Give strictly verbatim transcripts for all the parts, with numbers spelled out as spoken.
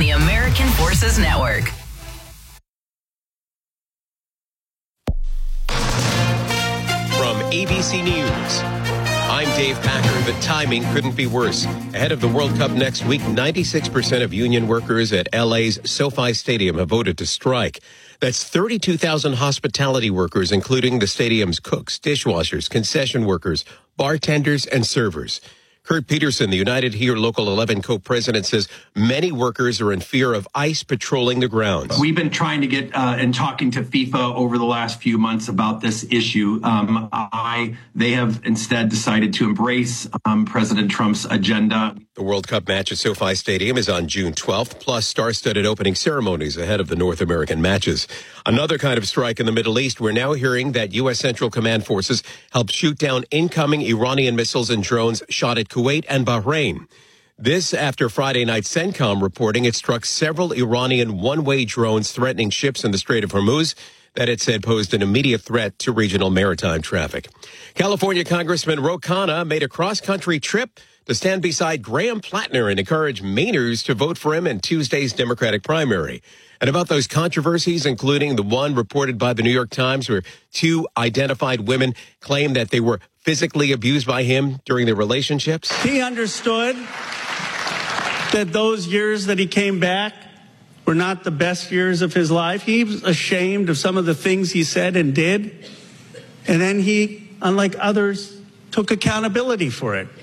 the American Forces Network. From A B C News, I'm Dave Packer. The timing couldn't be worse. Ahead of the World Cup next week, ninety-six percent of union workers at L A's SoFi Stadium have voted to strike. That's thirty-two thousand hospitality workers, including the stadium's cooks, dishwashers, concession workers, bartenders, and servers. Kurt Peterson, the United Here Local eleven co-president, says many workers are in fear of ICE patrolling the grounds. We've been trying to get uh, and talking to FIFA over the last few months about this issue. Um, I they have instead decided to embrace um, President Trump's agenda. The World Cup match at SoFi Stadium is on June twelfth, plus star-studded opening ceremonies ahead of the North American matches. Another kind of strike in the Middle East. We're now hearing that U S. Central Command forces helped shoot down incoming Iranian missiles and drones shot at Kuwait and Bahrain. This after Friday night CENTCOM reporting it struck several Iranian one-way drones threatening ships in the Strait of Hormuz that it said posed an immediate threat to regional maritime traffic. California Congressman Ro Khanna made a cross-country trip to stand beside Graham Plattner and encourage Mainers to vote for him in Tuesday's Democratic primary. And about those controversies, including the one reported by the New York Times where two identified women claimed that they were physically abused by him during their relationships. He understood that those years that he came back were not the best years of his life. He was ashamed of some of the things he said and did. And then he, unlike others, took accountability for it.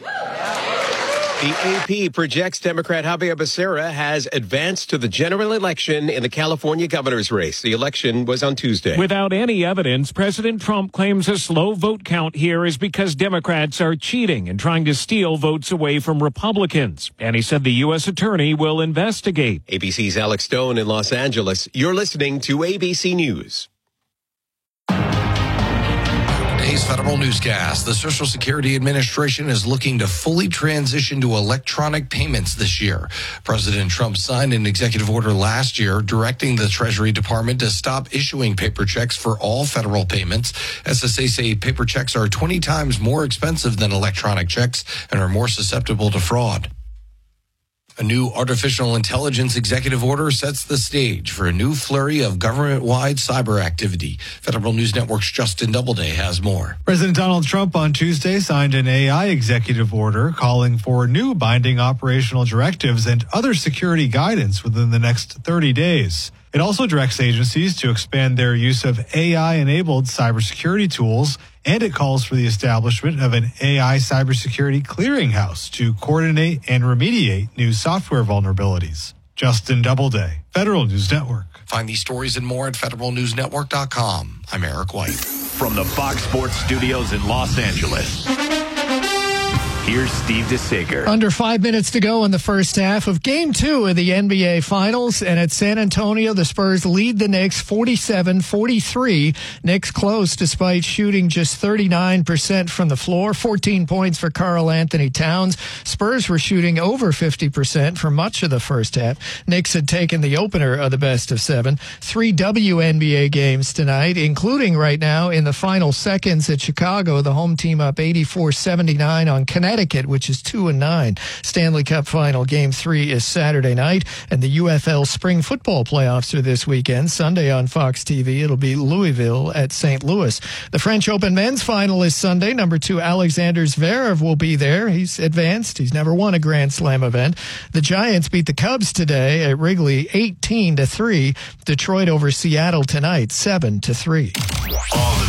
The A P projects Democrat Javier Becerra has advanced to the general election in the California governor's race. The election was on Tuesday. Without any evidence, President Trump claims a slow vote count here is because Democrats are cheating and trying to steal votes away from Republicans. And he said the U S attorney will investigate. A B C's Alex Stone in Los Angeles. You're listening to A B C News. Today's Federal Newscast. The Social Security Administration is looking to fully transition to electronic payments this year. President Trump signed an executive order last year directing the Treasury Department to stop issuing paper checks for all federal payments. S S A say paper checks are twenty times more expensive than electronic checks and are more susceptible to fraud. A new artificial intelligence executive order sets the stage for a new flurry of government-wide cyber activity. Federal News Network's Justin Doubleday has more. President Donald Trump on Tuesday signed an A I executive order calling for new binding operational directives and other security guidance within the next thirty days. It also directs agencies to expand their use of A I-enabled cybersecurity tools, and it calls for the establishment of an A I cybersecurity clearinghouse to coordinate and remediate new software vulnerabilities. Justin Doubleday, Federal News Network. Find these stories and more at federal news network dot com. I'm Eric White. From the Fox Sports Studios in Los Angeles, here's Steve DeSager. Under five minutes to go in the first half of Game two of the N B A Finals. And at San Antonio, the Spurs lead the Knicks forty-seven forty-three. Knicks close despite shooting just thirty-nine percent from the floor. fourteen points for Karl Anthony Towns. Spurs were shooting over fifty percent for much of the first half. Knicks had taken the opener of the best of seven. Three W N B A games tonight, including right now in the final seconds at Chicago. The home team up eighty-four seventy-nine on Connecticut, which is two and nine. Stanley Cup Final Game Three is Saturday night, and the U F L Spring Football Playoffs are this weekend. Sunday on Fox T V, it'll be Louisville at Saint Louis. The French Open Men's Final is Sunday. Number two Alexander Zverev will be there. He's advanced. He's never won a Grand Slam event. The Giants beat the Cubs today at Wrigley, eighteen to three. Detroit over Seattle tonight, seven to three. All the